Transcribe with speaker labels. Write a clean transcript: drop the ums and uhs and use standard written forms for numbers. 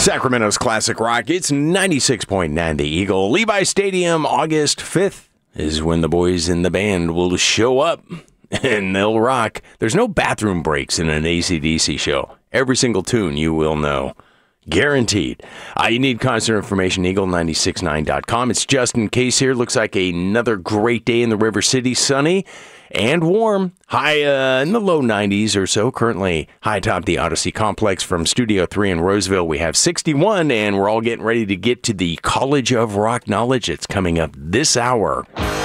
Speaker 1: Sacramento's classic rock. It's 96.9 The Eagle. Levi Stadium, August 5th is when the boys in the band will show up and they'll rock. There's no bathroom breaks in an AC/DC show. Every single tune you will know. Guaranteed. You need concert information, eagle969.com. It's Justin Case here. Looks like another great day in the River City. Sunny and warm. High in the low 90s or so. Currently high atop the Odyssey Complex from Studio 3 in Roseville. We have 61, and we're all getting ready to get to the College of Rock Knowledge. It's coming up this hour.